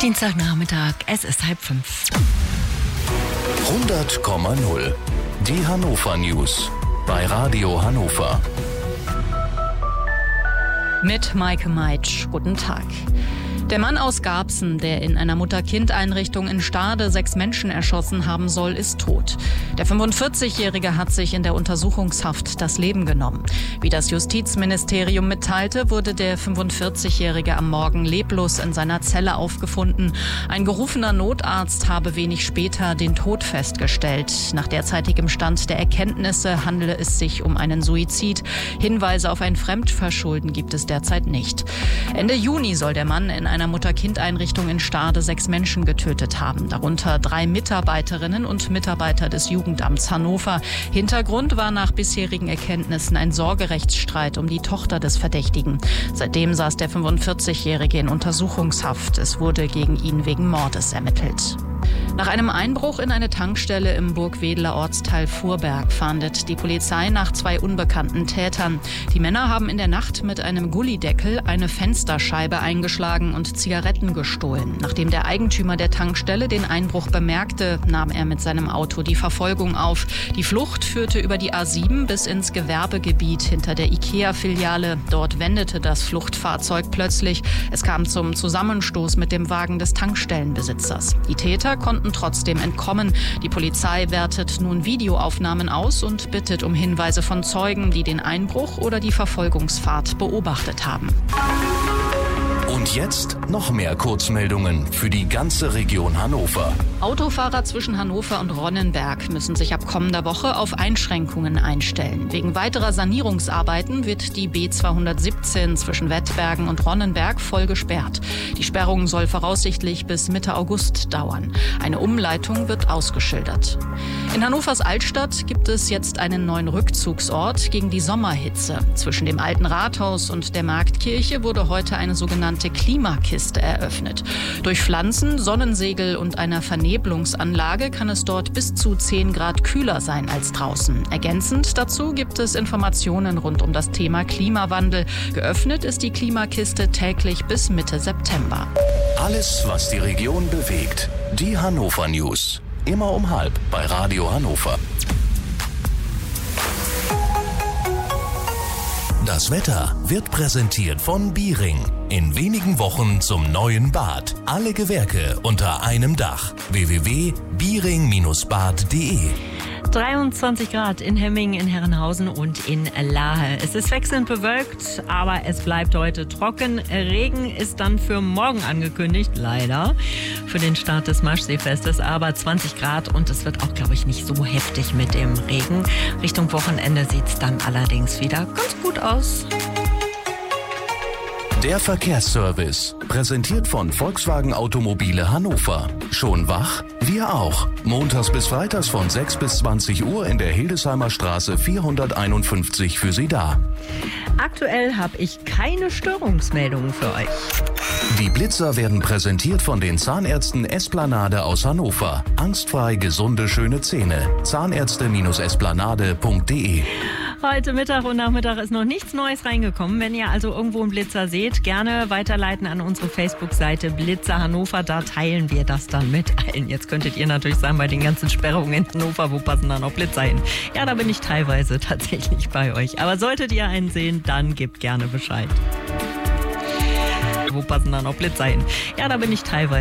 Dienstagnachmittag, es ist 4:30. 100,0. Die Hannover News bei Radio Hannover. Mit Maike Meitsch. Guten Tag. Der Mann aus Garbsen, der in einer Mutter-Kind-Einrichtung in Stade 6 Menschen erschossen haben soll, ist tot. Der 45-Jährige hat sich in der Untersuchungshaft das Leben genommen. Wie das Justizministerium mitteilte, wurde der 45-Jährige am Morgen leblos in seiner Zelle aufgefunden. Ein gerufener Notarzt habe wenig später den Tod festgestellt. Nach derzeitigem Stand der Erkenntnisse handele es sich um einen Suizid. Hinweise auf ein Fremdverschulden gibt es derzeit nicht. Ende Juni soll der Mann in einer Mutter-Kind-Einrichtung in Stade 6 Menschen getötet haben, darunter 3 Mitarbeiterinnen und Mitarbeiter des Jugendamts Hannover. Hintergrund war nach bisherigen Erkenntnissen ein Sorgerechtsstreit um die Tochter des Verdächtigen. Seitdem saß der 45-Jährige in Untersuchungshaft. Es wurde gegen ihn wegen Mordes ermittelt. Nach einem Einbruch in eine Tankstelle im Burgwedeler Ortsteil Fuhrberg fahndet die Polizei nach 2 unbekannten Tätern. Die Männer haben in der Nacht mit einem Gullideckel eine Fensterscheibe eingeschlagen und Zigaretten gestohlen. Nachdem der Eigentümer der Tankstelle den Einbruch bemerkte, nahm er mit seinem Auto die Verfolgung auf. Die Flucht führte über die A7 bis ins Gewerbegebiet hinter der IKEA-Filiale. Dort wendete das Fluchtfahrzeug plötzlich. Es kam zum Zusammenstoß mit dem Wagen des Tankstellenbesitzers. Die Täter konnten trotzdem entkommen. Die Polizei wertet nun Videoaufnahmen aus und bittet um Hinweise von Zeugen, die den Einbruch oder die Verfolgungsfahrt beobachtet haben. Und jetzt noch mehr Kurzmeldungen für die ganze Region Hannover. Autofahrer zwischen Hannover und Ronnenberg müssen sich ab kommender Woche auf Einschränkungen einstellen. Wegen weiterer Sanierungsarbeiten wird die B217 zwischen Wettbergen und Ronnenberg voll gesperrt. Die Sperrung soll voraussichtlich bis Mitte August dauern. Eine Umleitung wird ausgeschildert. In Hannovers Altstadt gibt es jetzt einen neuen Rückzugsort gegen die Sommerhitze. Zwischen dem alten Rathaus und der Marktkirche wurde heute eine sogenannte Klimakiste eröffnet. Durch Pflanzen, Sonnensegel und einer Vernebelungsanlage kann es dort bis zu 10 Grad kühler sein als draußen. Ergänzend dazu gibt es Informationen rund um das Thema Klimawandel. Geöffnet ist die Klimakiste täglich bis Mitte September. Alles, was die Region bewegt. Die Hannover News. Immer um 12:30 bei Radio Hannover. Das Wetter wird präsentiert von Biering. In wenigen Wochen zum neuen Bad. Alle Gewerke unter einem Dach. www.biering-bad.de 23 Grad in Hemming, in Herrenhausen und in Lahe. Es ist wechselnd bewölkt, aber es bleibt heute trocken. Regen ist dann für morgen angekündigt, leider, für den Start des Maschseefestes. Aber 20 Grad und es wird auch, glaube ich, nicht so heftig mit dem Regen. Richtung Wochenende sieht es dann allerdings wieder ganz gut aus. Der Verkehrsservice, präsentiert von Volkswagen Automobile Hannover. Schon wach? Wir auch. Montags bis freitags von 6 bis 20 Uhr in der Hildesheimer Straße 451 für Sie da. Aktuell habe ich keine Störungsmeldungen für euch. Die Blitzer werden präsentiert von den Zahnärzten Esplanade aus Hannover. Angstfrei gesunde, schöne Zähne. Zahnärzte-esplanade.de. Heute Mittag und Nachmittag ist noch nichts Neues reingekommen. Wenn ihr also irgendwo einen Blitzer seht, gerne weiterleiten an unsere Facebook-Seite Blitzer Hannover. Da teilen wir das dann mit allen. Jetzt könntet ihr natürlich sagen, bei den ganzen Sperrungen in Hannover, wo passen da noch Blitzer hin? Ja, da bin ich teilweise tatsächlich bei euch. Aber solltet ihr einen sehen, dann gebt gerne Bescheid. Wo passen da noch Blitzer hin? Ja, da bin ich teilweise